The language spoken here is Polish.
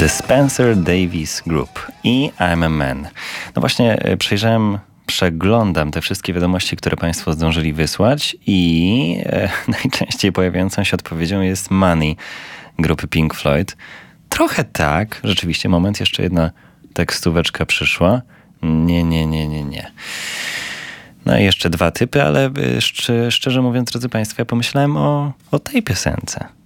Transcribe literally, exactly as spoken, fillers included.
The Spencer Davis Group i I'm a Man. No właśnie przejrzałem, przeglądam te wszystkie wiadomości, które Państwo zdążyli wysłać i e, najczęściej pojawiającą się odpowiedzią jest Money grupy Pink Floyd. Trochę tak, rzeczywiście, moment, jeszcze jedna tekstóweczka przyszła. Nie, nie, nie, nie, nie. No i jeszcze dwa typy, ale szczerze mówiąc, drodzy Państwo, ja pomyślałem o, o tej piosence.